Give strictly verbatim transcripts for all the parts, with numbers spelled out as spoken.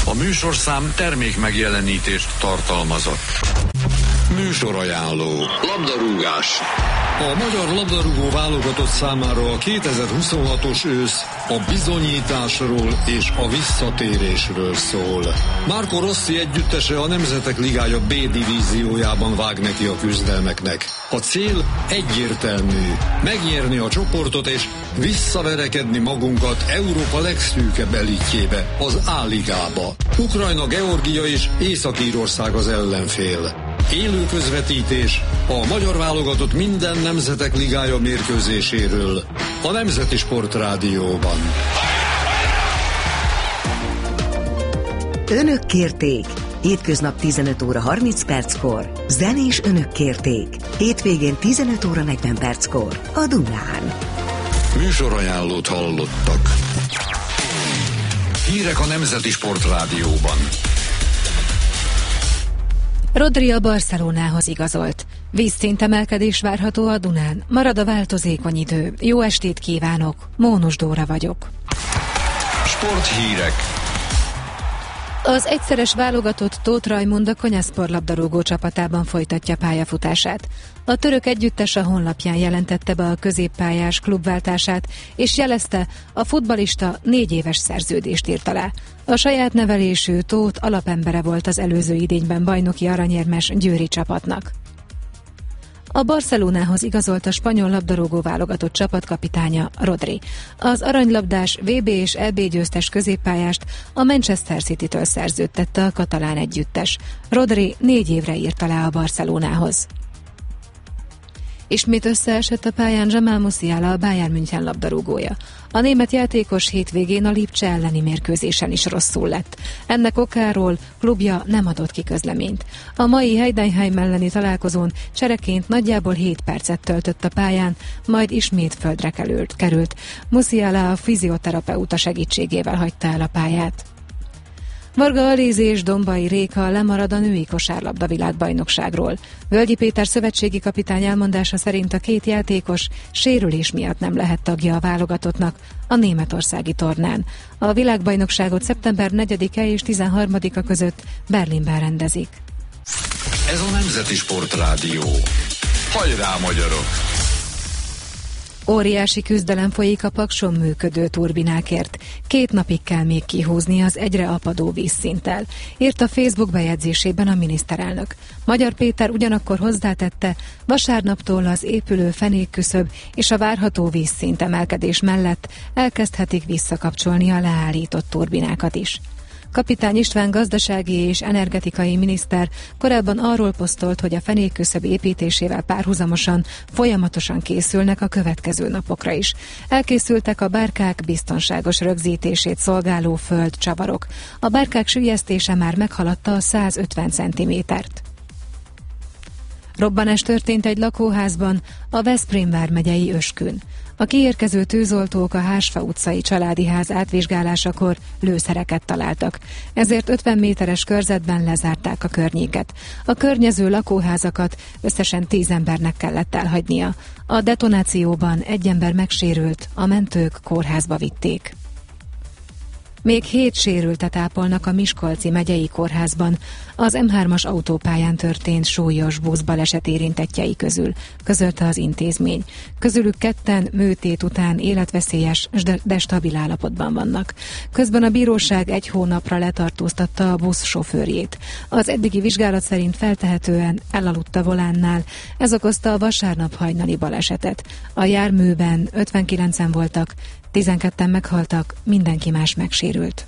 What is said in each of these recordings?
A műsorszám termék megjelenítést tartalmazott. Műsorajánló. Labdarúgás. A magyar labdarúgó válogatott számára a kétezer-huszonhatos ősz a bizonyításról és a visszatérésről szól. Marco Rossi együttese a Nemzetek Ligája B divíziójában vág neki a küzdelmeknek. A cél egyértelmű: megnyerni a csoportot és visszaverekedni magunkat Európa legszűkebb elitjébe, az A-ligába. Ukrajna, Georgia és Észak-Írország az ellenfél. Élő közvetítés a magyar válogatott minden Nemzetek Ligája mérkőzéséről a Nemzeti Sport Rádióban. Önök kérték. Hétköznap tizenöt óra harminc perckor. Zenés Önök kérték. Hétvégén tizenöt óra negyven perckor. A Dunán. Műsorajánlót hallottak. Hírek a Nemzeti Sport Rádióban. Rodri a Barcelonához igazolt. Vízszintemelkedés várható a Dunán. Marad a változékony idő. Jó estét kívánok. Mónus Dóra vagyok. Sporthírek. Az egyszeres válogatott Tóth Rajmund a Konyaspor labdarúgó csapatában folytatja pályafutását. A török együttes a honlapján jelentette be a középpályás klubváltását, és jelezte, a futballista négy éves szerződést írt alá. A saját nevelésű Tóth alapembere volt az előző idényben bajnoki aranyérmes győri csapatnak. A Barcelonához igazolt a spanyol labdarúgó válogatott csapatkapitánya, Rodri. Az aranylabdás vé bé és é bé győztes középpályást a Manchester City-től szerződtette a katalán együttes. Rodri négy évre írt alá a Barcelonához. Ismét összeesett a pályán Jamal Musiala, a Bayern München labdarúgója. A német játékos hétvégén a Lipcse elleni mérkőzésen is rosszul lett. Ennek okáról klubja nem adott ki közleményt. A mai Heidenheim elleni találkozón csereként nagyjából hét percet töltött a pályán, majd ismét földre került. került. Musiala a fizioterapeuta segítségével hagyta el a pályát. Varga Alízi és Dombai Réka lemarad a női kosárlabda világbajnokságról. Völgyi Péter szövetségi kapitány elmondása szerint a két játékos sérülés miatt nem lehet tagja a válogatottnak a németországi tornán. A világbajnokságot szeptember negyedike és tizenharmadika között Berlinben rendezik. Ez a Nemzeti Sport Rádió. Hajrá, magyarok! Óriási küzdelem folyik a Pakson működő turbinákért. Két napig kell még kihúzni az egyre apadó vízszinttel, írt a Facebook bejegyzésében a miniszterelnök. Magyar Péter ugyanakkor hozzátette, vasárnaptól az épülő fenékküszöb és a várható vízszint emelkedés mellett elkezdhetik visszakapcsolni a leállított turbinákat is. Kapitány István gazdasági és energetikai miniszter korábban arról posztolt, hogy a fenékküszöb építésével párhuzamosan folyamatosan készülnek a következő napokra is. Elkészültek a bárkák biztonságos rögzítését szolgáló földcsavarok. A bárkák süllyesztése már meghaladta a százötven centimétert. Robbanás történt egy lakóházban a Veszprém vármegyei Öskün. A kiérkező tűzoltók a Hásfa utcai családi ház átvizsgálásakor lőszereket találtak, ezért ötven méteres körzetben lezárták a környéket. A környező lakóházakat összesen tíz embernek kellett elhagynia. A detonációban egy ember megsérült, a mentők kórházba vitték. Még hét sérültet ápolnak a Miskolci megyei kórházban. Az em hármas autópályán történt súlyos buszbaleset érintettjei közül, közölte az intézmény. Közülük ketten műtét után életveszélyes, de stabil állapotban vannak. Közben a bíróság egy hónapra letartóztatta a busz sofőrjét. Az eddigi vizsgálat szerint feltehetően elaludt a volánnál, ez okozta a vasárnap hajnali balesetet. A járműben ötvenkilencen voltak, tizenketten meghaltak, mindenki más megsérült.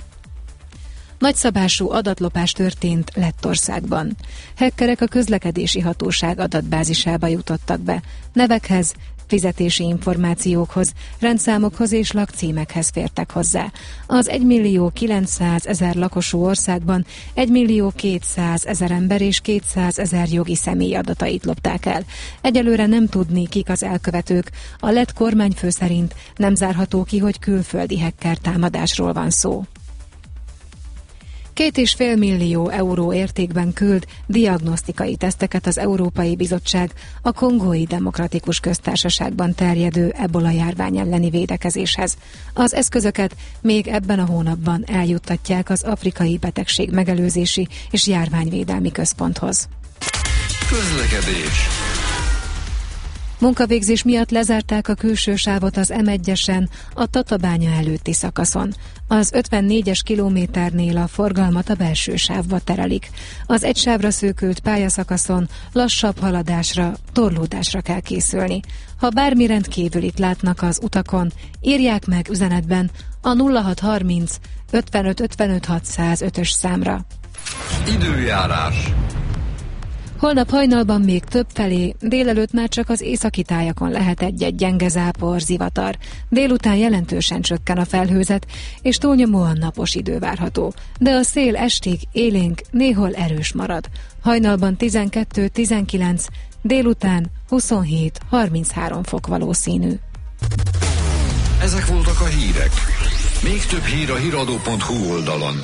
Nagyszabású adatlopás történt Lettországban. Hackerek a közlekedési hatóság adatbázisába jutottak be. Nevekhez, fizetési információkhoz, rendszámokhoz és lakcímekhez fértek hozzá. Az egymillió kilencszázezer lakosú országban egymillió kétszázezer ember és kétszázezer jogi személy adatait lopták el. Egyelőre nem tudni, kik az elkövetők. A lett kormányfő szerint nem zárható ki, hogy külföldi hacker támadásról van szó. Két és fél millió euró értékben küld diagnosztikai teszteket az Európai Bizottság a Kongói Demokratikus Köztársaságban terjedő ebola járvány elleni védekezéshez. Az eszközöket még ebben a hónapban eljuttatják az Afrikai Betegség Megelőzési és Járványvédelmi Központhoz. Közlekedés. Munkavégzés miatt lezárták a külső sávot az em egyesen a Tatabánya előtti szakaszon. Az ötvennégyes kilométernél a forgalmat a belső sávba terelik. Az egy sávra szűkült pályaszakaszon lassabb haladásra, torlódásra kell készülni. Ha bármi rendkívülit látnak az utakon, írják meg üzenetben a nulla hat harminc ötvenöt ötvenöt hatszázötös számra. Időjárás. Holnap hajnalban még több felé, délelőtt már csak az északi tájakon lehet egy-egy gyenge zápor, zivatar. Délután jelentősen csökken a felhőzet, és túlnyomóan napos idő várható. De a szél estig élénk, néhol erős marad. Hajnalban tizenkettő tizenkilenc, délután huszonhét harminchárom fok valószínű. Ezek voltak a hírek. Még több hír a híradó pont hu oldalon.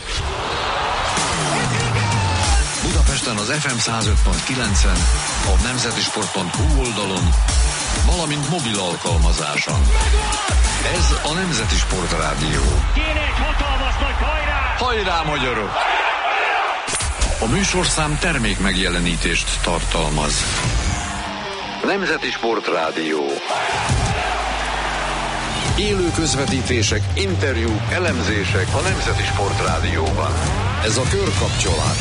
Budapesten az ef em száz öt pont kilencen, a nemzetisport pont hu oldalon, valamint mobil alkalmazáson. Ez a Nemzeti Sport Rádió. Kéne egy hatalmas nagy hajrá! Hajrá, magyarok! A műsorszám termék megjelenítést tartalmaz. Nemzeti Sport Rádió. Élő közvetítések, interjúk, elemzések a Nemzeti Sport Rádióban. Ez a körkapcsolás.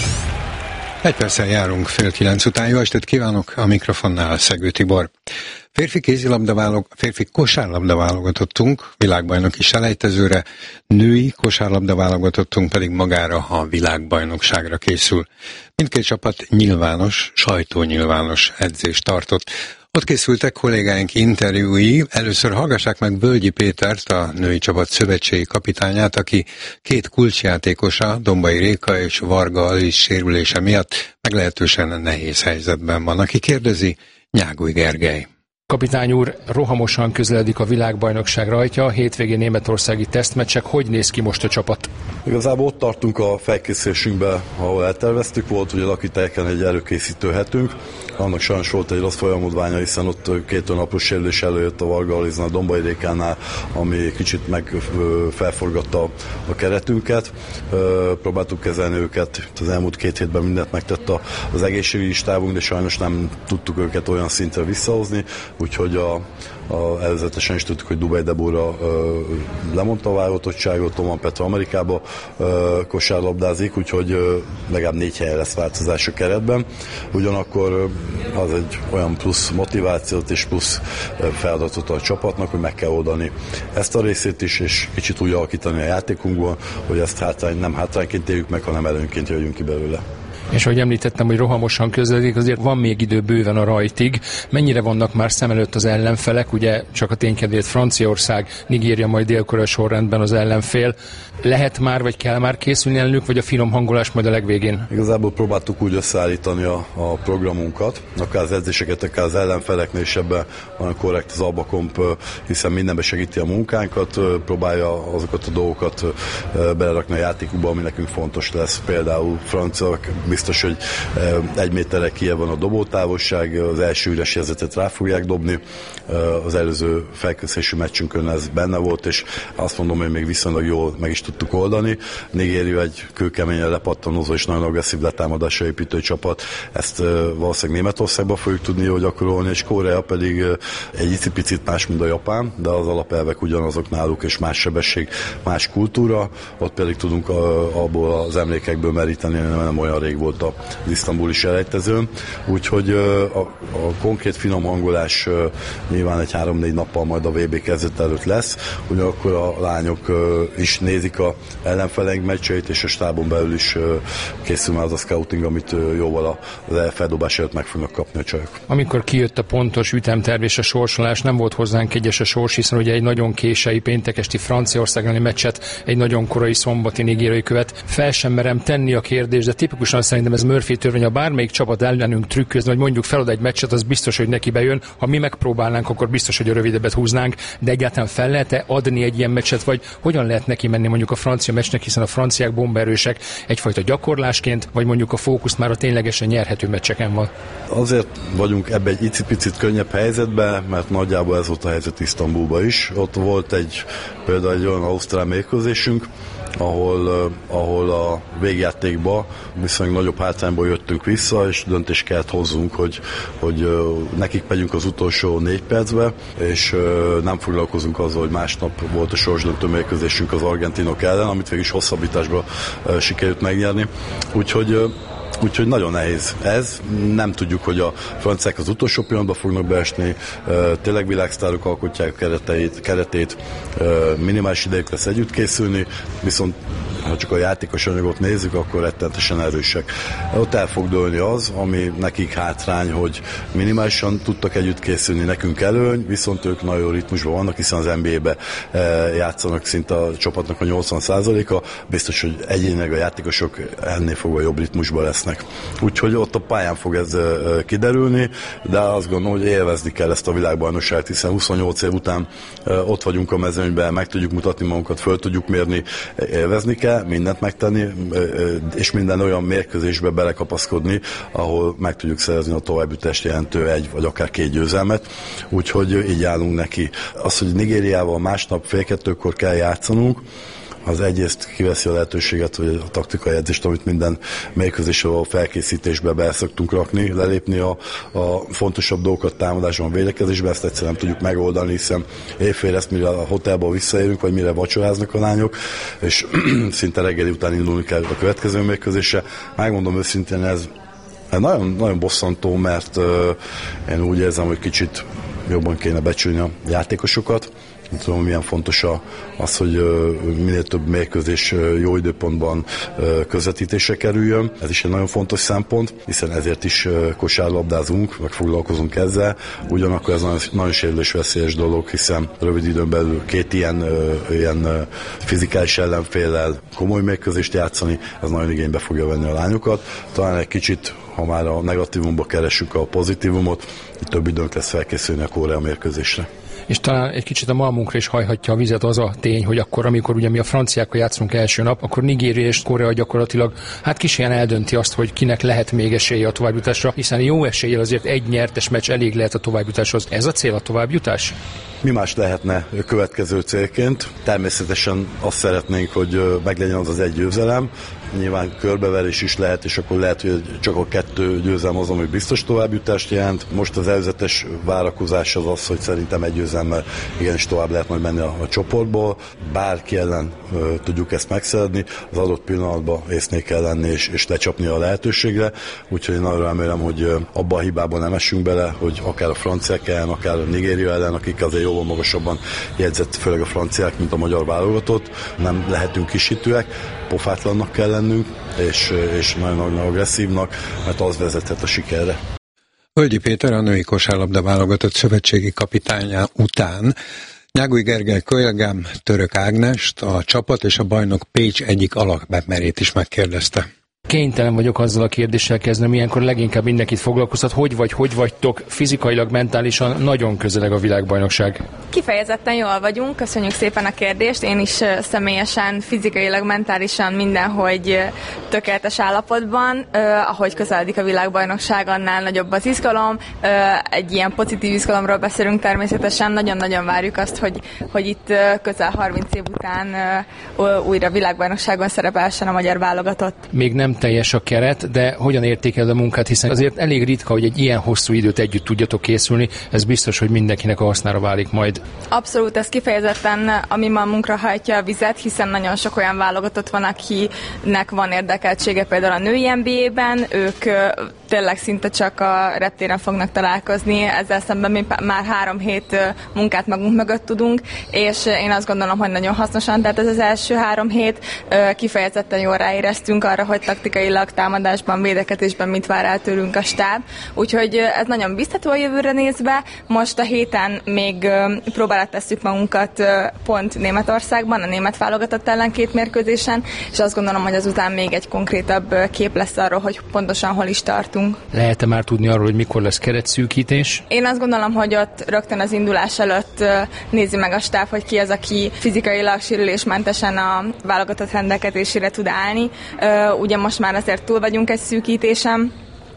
Egy perccel járunk fél kilenc után. Jó estét kívánok, a mikrofonnál Szegő Tibor. Férfi kézilabdaválog, férfi kosárlabdaválogatottunk világbajnoki selejtezőre, női kosárlabdaválogatottunk pedig magára a világbajnokságra készül. Mindkét csapat nyilvános, sajtónyilvános edzést tartott. Ott készültek kollégáink interjúi. Először hallgassák meg Völgyi Pétert, a női csapat szövetségi kapitányát, aki két kulcsjátékosa, Dombai Réka és Varga Alice sérülése miatt meglehetősen nehéz helyzetben van. Aki kérdezi, Nyáguly Gergely. Kapitány úr, rohamosan közeledik a világbajnokság rajtja, a hétvégén németországi tesztmeccsek. Hogy néz ki most a csapat? Igazából ott tartunk a felkészülésünkbe, ahol elterveztük, volt, hogy a lakitelyeken egy előkészítő hetünk. Annak sajnos volt egy rossz folyamodványa, hiszen ott két napos sérülés előjött a Varga Alice-nál, a Dombai Rékánál, ami kicsit meg felforgatta a keretünket. Próbáltuk kezelni őket, az elmúlt két hétben mindent megtett az egészségügyi stábunk, de sajnos nem tudtuk őket olyan szintre visszahozni, úgyhogy a A, előzetesen is tudtuk, hogy Dubaj Debóra ö, lemondta a válogatottságot, Toman Petra Amerikába ö, kosárlabdázik, úgyhogy ö, legalább négy helyen lesz változás a keretben. Ugyanakkor ö, az egy olyan plusz motivációt és plusz ö, feladatot a csapatnak, hogy meg kell oldani ezt a részét is, és kicsit úgy alakítani a játékunkból, hogy ezt hátrány, nem hátrányként éljük meg, hanem előnként jöjjünk ki belőle. És ahogy említettem, hogy rohamosan közeledik, azért van még idő bőven a rajtig. Mennyire vannak már szem előtt az ellenfelek? Ugye csak a ténykedvéért Franciaország, Nigéria, majd Dél-Korea sorrendben az ellenfél. Lehet már, vagy kell már készülni ellenük, vagy a finom hangolás majd a legvégén? Igazából próbáltuk úgy összeállítani a, a programunkat, akár az edzéseket, akár az ellenfeleknél, és ebben van korrekt az Albakomp, hiszen mindenbe segíti a munkánkat, próbálja azokat a dolgokat belerakni a játékukba, ami nekünk fontos lesz. Például francia biztos, hogy egy méterre kijebb van a dobótávolság, az első üres jelzetet rá fogják dobni. Az előző felkészülési meccsünkön ez benne volt, és azt mondom, hogy még viszonylag jól meg is tudtuk oldani. Nigéria egy kőkeményen lepattanozó és nagyon agresszív letámadásra építő csapat. Ezt valószínűleg Németországban fogjuk tudni jól gyakorolni, és Korea pedig egy icipicit más, mint a Japán, de az alapelvek ugyanazok náluk, és más sebesség, más kultúra. Ott pedig tudunk abból az emlékekből meríteni, nem olyan rég volt az isztambuli selejtezőn. Úgyhogy a, a konkrét finom hangolás nyilván egy három-négy nappal majd a vé bé kezdet előtt lesz. Ugyanakkor a lányok is nézik a ellenfeleink meccseit, és a stábon belül is készül már az a scouting, amit jóval az feldobás előtt meg fognak kapni a csajok. Amikor kijött a pontos ütemterv és a sorsolás, nem volt hozzánk egyes a sors, hiszen ugye egy nagyon késői péntekesti Franciaország elleni meccset egy nagyon korai szombati nigériai követ. Fel sem merem tenni a kérdést, de tipikusan szerintem ez Murphy törvény, ha bármelyik csapat ellenünk trükközni, vagy mondjuk felad egy meccset, az biztos, hogy neki bejön. Ha mi megpróbálnánk, akkor biztos, hogy a rövidebbet húznánk, de egyáltalán fel lehet-e adni egy ilyen meccset, vagy hogyan lehet neki menni mondjuk a francia meccsnek, hiszen a franciák bombaerősek, egyfajta gyakorlásként, vagy mondjuk a fókusz már a ténylegesen nyerhető meccseken van? Azért vagyunk ebbe egy icipicit könnyebb helyzetben, mert nagyjából ez volt a helyzet Isztambulban is. Ott volt egy például egy olyan ausztrál mérkőzésünk, ahol, uh, ahol a végjátékba viszonylag nagyobb hátrányból jöttünk vissza, és döntést kellett hozzunk, hogy, hogy uh, nekik megyünk az utolsó négy percbe, és uh, nem foglalkozunk azzal, hogy másnap volt a sorsdöntő mérkőzésünk az argentinok ellen, amit végig is hosszabbításba uh, sikerült megnyerni. Úgyhogy uh, Úgyhogy nagyon nehéz ez. Nem tudjuk, hogy a franciák az utolsó pillanatban fognak beesni. Tényleg világsztárok alkotják a kereteit, keretét. Minimális idejük lesz együtt készülni, viszont ha csak a játékos anyagot nézzük, akkor rettenetesen erősek. Ott el fog dőlni az, ami nekik hátrány, hogy minimálisan tudtak együtt készülni, nekünk előny, viszont ők nagyon ritmusban vannak, hiszen az en bé á-be játszanak szinte a csapatnak a nyolcvan százaléka. Biztos, hogy egyénileg a játékosok ennél fogva jobb ritmusban lesznek. Úgyhogy ott a pályán fog ez kiderülni, de azt gondolom, hogy élvezni kell ezt a világbajnokságot, hiszen huszonnyolc év után ott vagyunk a mezőnyben, meg tudjuk mutatni magunkat, föl tudjuk mérni, élvezni kell, mindent megtenni, és minden olyan mérkőzésbe belekapaszkodni, ahol meg tudjuk szerezni a továbbjutást jelentő egy vagy akár két győzelmet. Úgyhogy így állunk neki. Az, hogy Nigériával másnap fél kettőkor kell játszanunk, az egyrészt kiveszi a lehetőséget, hogy a taktikai edzést, amit minden mérkőzésre a felkészítésbe be szoktunk rakni, lelépni a, a fontosabb dolgokat támadásban, védekezésben, ezt egyszerűen nem tudjuk megoldani, hiszen éjfél lesz, mire a hotelból visszaérünk, vagy mire vacsoráznak a lányok, és szinte reggeli után indulni kell a következő mérkőzésre. Megmondom őszintén, ez nagyon, nagyon bosszantó, mert uh, én úgy érzem, hogy kicsit jobban kéne becsülni a játékosokat. Nem tudom, milyen fontos az, hogy minél több mérkőzés jó időpontban közvetítésre kerüljön. Ez is egy nagyon fontos szempont, hiszen ezért is kosárlabdázunk, meg foglalkozunk ezzel. Ugyanakkor ez nagyon, nagyon sérülés veszélyes dolog, hiszen rövid időn belül két ilyen, ilyen fizikális ellenféllel komoly mérkőzést játszani, ez nagyon igénybe fogja venni a lányokat. Talán egy kicsit, ha már a negatívumba keressük a pozitívumot, több időnk lesz felkészülni a Korea mérkőzésre. És talán egy kicsit a malmunkra is hajhatja a vizet az a tény, hogy akkor, amikor ugye mi a franciákkal játszunk első nap, akkor Nigéria és Korea gyakorlatilag hát kísérjen eldönti azt, hogy kinek lehet még esélye a továbbjutásra, hiszen jó eséllyel azért egy nyertes meccs elég lehet a továbbjutáshoz. Ez a cél, a továbbjutás? Mi más lehetne következő célként? Természetesen azt szeretnénk, hogy meglegyen az az egy győzelem. Nyilván körbeverés is lehet, és akkor lehet, hogy csak a kettő győzelem az, ami biztos továbbjutást jelent. Most az előzetes várakozás az az, hogy szerintem egy győzelemmel igenis tovább lehet majd menni a, a csoportból. Bárki ellen ö, tudjuk ezt megszeredni, az adott pillanatban észnél kell lenni, és, és lecsapni a lehetőségre. Úgyhogy én nagyon remélem, hogy ö, abba a hibában nem esünk bele, hogy akár a franciák ellen, akár a Nigéria ellen, akik azért jóval magasabban jegyzett, főleg a franciák, mint a magyar válogatott, nem lehetünk kisítőek, pofátlannak kell lennünk, és, és nagyon-nagyon agresszívnak, mert az vezethet a sikerre. Völgyi Péter, a női kosárlabda válogatott szövetségi kapitánya után Nyáguly Gergely kollégám Török Ágnest, a csapat és a bajnok Pécs egyik alapemberét is megkérdezte. Kénytelen vagyok azzal a kérdéssel kezdeni, ilyenkor leginkább mindenkit foglalkoztat, hogy vagy, hogy vagytok fizikailag, mentálisan nagyon közeleg a világbajnokság. Kifejezetten jól vagyunk, köszönjük szépen a kérdést. Én is személyesen, fizikailag, mentálisan mindenhogy tökéletes állapotban. Uh, ahogy közeledik a világbajnokság, annál nagyobb az izgalom. Uh, egy ilyen pozitív izgalomról beszélünk természetesen. Nagyon-nagyon várjuk azt, hogy, hogy itt uh, közel harminc év után uh, újra világbajnokságon szerepelsen a magyar válogatott. Még nem teljes a keret, de hogyan értékeled a munkát, hiszen azért elég ritka, hogy egy ilyen hosszú időt együtt tudjatok készülni, ez biztos, hogy mindenkinek a hasznára válik majd. Abszolút, ez kifejezetten a mi malmunkra hajtja a vizet, hiszen nagyon sok olyan válogatott van, akinek van érdekeltsége például a női en bé á-ben, ők tényleg szinte csak a reptéren fognak találkozni, ezzel szemben mi már három hét munkát magunk mögött tudunk, és én azt gondolom, hogy nagyon hasznosan, tehát ez az első három hét kifejezetten jól ráéreztünk arra, hogy taktikailag, támadásban, védekezésben mit vár el tőlünk a stáb. Úgyhogy ez nagyon biztató a jövőre nézve. Most a héten még próbálat tesszük magunkat pont Németországban, a német válogatott ellen két mérkőzésen, és azt gondolom, hogy azután még egy konkrétabb kép lesz arról, hogy pontosan hol is tartunk. Lehet-e már tudni arról, hogy mikor lesz keretszűkítés? Én azt gondolom, hogy ott rögtön az indulás előtt nézi meg a stáb, hogy ki az, aki fizikailag sérülésmentesen a válogatott rendelkezésére tud állni. Ugye most már azért túl vagyunk egy szűkítésem.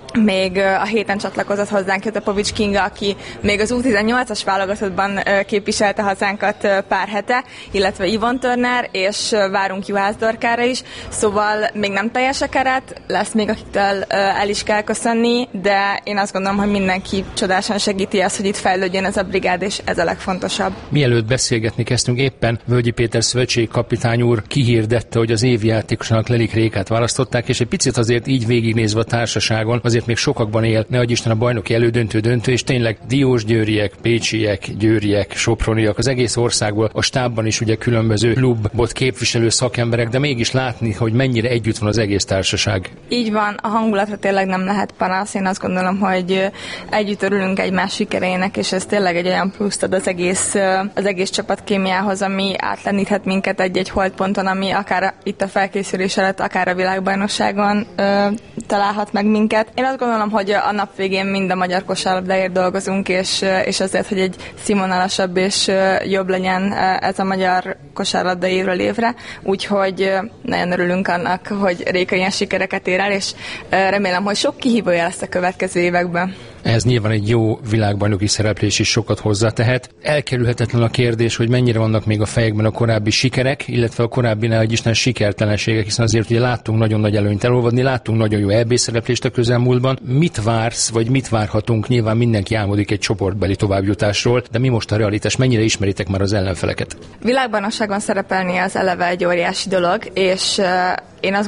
Még a héten csatlakozott hozzánk Jotapovics Kinga, aki még az U tizennyolcas válogatottban képviselte hazánkat pár hete, illetve Yvonne Turner, és várunk Juhász Dorkára is, szóval még nem teljes a keret, lesz még akiktől el is kell köszönni, de én azt gondolom, hogy mindenki csodásan segíti azt, hogy itt fejlődjön ez a brigád, és ez a legfontosabb. Mielőtt beszélgetni kezdtünk, éppen Völgyi Péter szövetségi kapitány úr kihirdette, hogy az év játékosának Lelik Rékát választották, és egy picit azért így végignézve a társaságon, azért még sokakban él, ne adj Isten, a bajnoki elődöntő döntő, és tényleg diósgyőriek, pécsiek, győriek, soproniak, az egész országból, a stábban is ugye különböző klubot képviselő szakemberek, de mégis látni, hogy mennyire együtt van az egész társaság. Így van, a hangulatra tényleg nem lehet panasz. Én azt gondolom, hogy együtt örülünk egymás sikerének, és ez tényleg egy olyan pluszt ad az egész, az egész csapatkémiához, ami átleníthet minket egy-egy holdponton, ami akár itt a felkészülés előtt, akár a világbajnokságon ö, találhat meg minket. Én azt gondolom, hogy a nap végén mind a magyar kosárlabdáért dolgozunk, és, és azért, hogy egy színvonalasabb és jobb legyen ez a magyar kosárlabda évről évre. Úgyhogy nagyon örülünk annak, hogy Réka ilyen sikereket ér el, és remélem, hogy sok kihívója lesz a következő években. Ez nyilván egy jó világbajnoki szereplés is sokat hozzátehet. Elkerülhetetlen a kérdés, hogy mennyire vannak még a fejekben a korábbi sikerek, illetve a korábbi, nehogy Isten, sikertelenségek, hiszen azért ugye láttunk nagyon nagy előnyt elolvadni, láttunk nagyon jó é bé szereplést a közelmúltban. Mit vársz, vagy mit várhatunk? Nyilván mindenki álmodik egy csoportbeli továbbjutásról, de mi most a realitás? Mennyire ismeritek már az ellenfeleket? Világbajnokságon szerepelni az eleve egy óriási dolog, és én azt